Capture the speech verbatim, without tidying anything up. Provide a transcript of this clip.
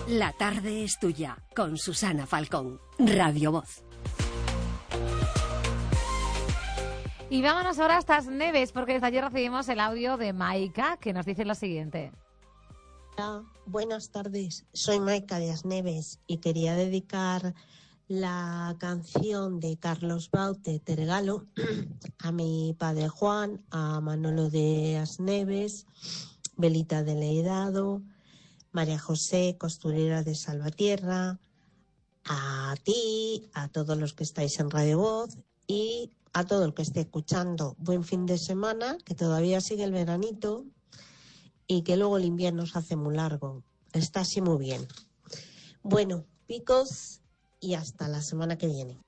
La tarde es tuya, con Susana Falcón, Radio Voz. Y vámonos ahora hasta Asneves, porque desde ayer recibimos el audio de Maika, que nos dice lo siguiente. Hola, buenas tardes, soy Maika de Asneves y quería dedicar la canción de Carlos Baute, Te regalo, a mi padre Juan, a Manolo de Asneves, Belita de Leidado, María José, costurera de Salvatierra, a ti, a todos los que estáis en Radio Voz y a todo el que esté escuchando. Buen fin de semana, que todavía sigue el veranito y que luego el invierno se hace muy largo. Está así muy bien. Bueno, picos y hasta la semana que viene.